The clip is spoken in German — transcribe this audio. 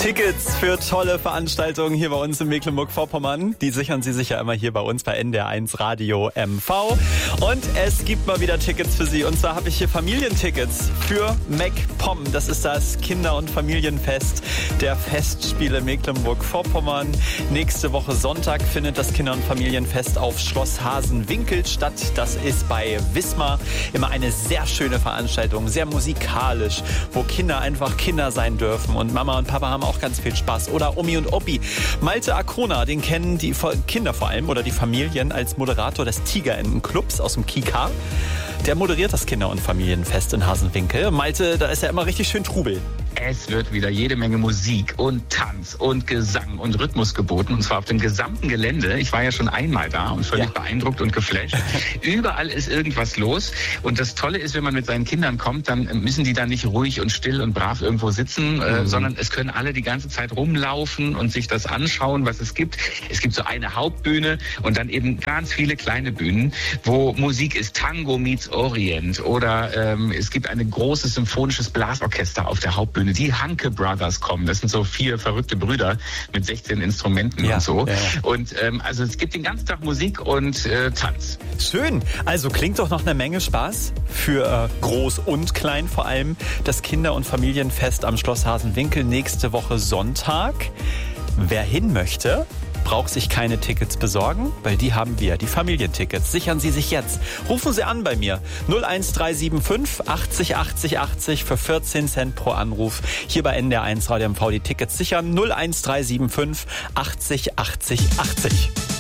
Tickets für tolle Veranstaltungen hier bei uns in Mecklenburg-Vorpommern, die sichern Sie sich ja immer hier bei uns bei NDR1 Radio MV. Und es gibt mal wieder Tickets für Sie. Und zwar habe ich hier Familientickets für MacPom. Das ist das Kinder- und Familienfest der Festspiele Mecklenburg-Vorpommern. Nächste Woche Sonntag findet das Kinder- und Familienfest auf Schloss Hasenwinkel statt. Das ist bei Wismar. Immer eine sehr schöne Veranstaltung, sehr musikalisch, wo Kinder einfach Kinder sein dürfen. Und Mama und Papa haben auch ganz viel Spaß. Oder Omi und Opi. Malte Acrona, den kennen die Kinder vor allem oder die Familien als Moderator des Tigerentenclubs aus dem Kika. Der moderiert das Kinder- und Familienfest in Hasenwinkel. Malte, da ist ja immer richtig schön Trubel. Es wird wieder jede Menge Musik und Tanz und Gesang und Rhythmus geboten. Und zwar auf dem gesamten Gelände. Ich war ja schon einmal da und völlig beeindruckt und geflasht. Überall ist irgendwas los. Und das Tolle ist, wenn man mit seinen Kindern kommt, dann müssen die da nicht ruhig und still und brav irgendwo sitzen, sondern es können alle die ganze Zeit rumlaufen und sich das anschauen, was es gibt. Es gibt so eine Hauptbühne und dann eben ganz viele kleine Bühnen, wo Musik ist. Tango meets Orient. Oder es gibt ein großes symphonisches Blasorchester auf der Hauptbühne. Die Hanke Brothers kommen. Das sind so 4 verrückte Brüder mit 16 Instrumenten und so. Ja. Und also es gibt den ganzen Tag Musik und Tanz. Schön. Also klingt doch noch eine Menge Spaß für Groß und Klein vor allem. Das Kinder- und Familienfest am Schloss Hasenwinkel nächste Woche Sonntag. Wer hin möchte, braucht sich keine Tickets besorgen, weil die haben wir, die Familientickets. Sichern Sie sich jetzt. Rufen Sie an bei mir. 01375 80 80 80 für 14 Cent pro Anruf. Hier bei NDR1 Radio MV die Tickets sichern. 01375 80 80 80.